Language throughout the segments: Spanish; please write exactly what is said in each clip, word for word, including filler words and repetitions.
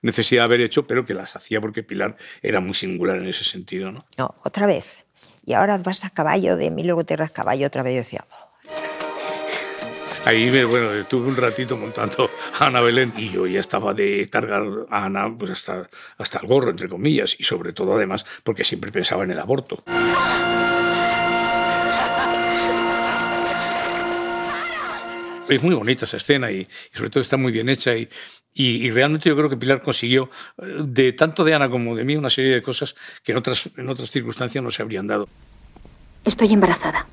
necesidad de haber hecho, pero que las hacía porque Pilar era muy singular en ese sentido, ¿no? No, otra vez. Y ahora vas a caballo de mí, luego te vas a caballo otra vez. Yo decía... Oh. Ahí, bueno, estuve un ratito montando a Ana Belén y yo ya estaba de cargar a Ana pues hasta, hasta el gorro, entre comillas, y sobre todo, además, porque siempre pensaba en el aborto. Es muy bonita esa escena y, y sobre todo está muy bien hecha y, y, y realmente yo creo que Pilar consiguió, de tanto de Ana como de mí, una serie de cosas que en otras, en otras circunstancias no se habrían dado. Estoy embarazada.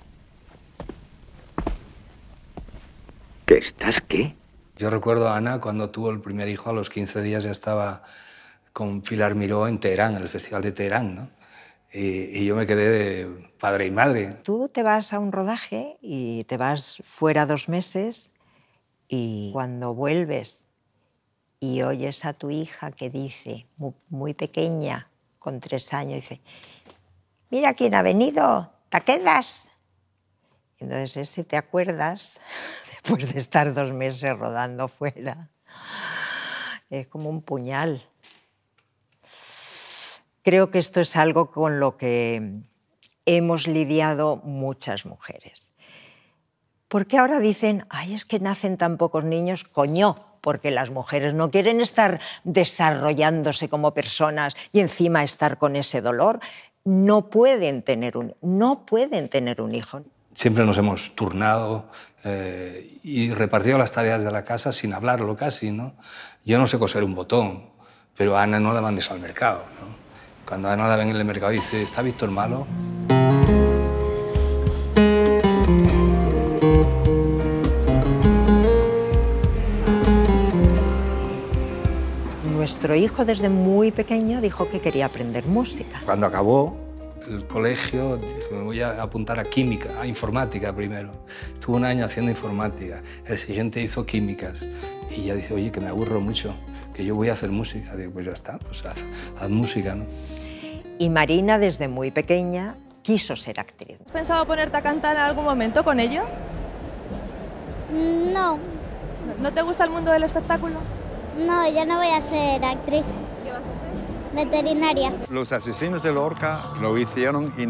¿Qué estás qué? Yo recuerdo a Ana cuando tuvo el primer hijo, a los quince días ya estaba con Pilar Miró en Teherán, en el Festival de Teherán, ¿no? Y, y yo me quedé de padre y madre. Tú te vas a un rodaje y te vas fuera dos meses y cuando vuelves y oyes a tu hija que dice, muy, muy pequeña, con tres años, dice, mira quién ha venido, ¿te quedas? Y entonces ese te acuerdas, después de estar dos meses rodando fuera, es como un puñal. Creo que esto es algo con lo que hemos lidiado muchas mujeres. Porque ahora dicen, ay, es que nacen tan pocos niños, coño, porque las mujeres no quieren estar desarrollándose como personas y encima estar con ese dolor. No pueden tener un, no pueden tener un hijo. Siempre nos hemos turnado eh, y repartido las tareas de la casa sin hablarlo casi, ¿no? Yo no sé coser un botón, pero a Ana no la mandes al mercado, ¿no? Cuando a Ana la ven en el mercado y dice, ¿está Víctor malo? Nuestro hijo desde muy pequeño dijo que quería aprender música. Cuando acabó el colegio, dije, me voy a apuntar a química, a informática primero. Estuvo un año haciendo informática, el siguiente hizo químicas. Y ya dice, oye, que me aburro mucho, que yo voy a hacer música. Digo, pues ya está, pues haz, haz música, ¿no? Y Marina, desde muy pequeña, quiso ser actriz. ¿Has pensado ponerte a cantar en algún momento con ellos? No. ¿No te gusta el mundo del espectáculo? No, yo no voy a ser actriz. ¿Qué vas a ser? Veterinaria. Los asesinos de Lorca lo hicieron